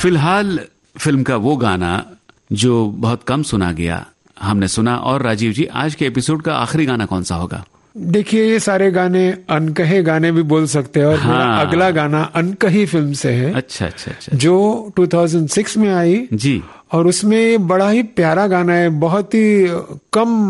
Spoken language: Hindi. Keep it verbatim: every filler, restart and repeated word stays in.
फिलहाल फिल्म का वो गाना जो बहुत कम सुना गया हमने सुना। और राजीव जी, आज के एपिसोड का आखिरी गाना कौन सा होगा? देखिए, ये सारे गाने अनकहे गाने भी बोल सकते हैं और हाँ। मेरा अगला गाना अनकही फिल्म से है। अच्छा अच्छा अच्छा। जो दो हज़ार छह में आई जी, और उसमें बड़ा ही प्यारा गाना है, बहुत ही कम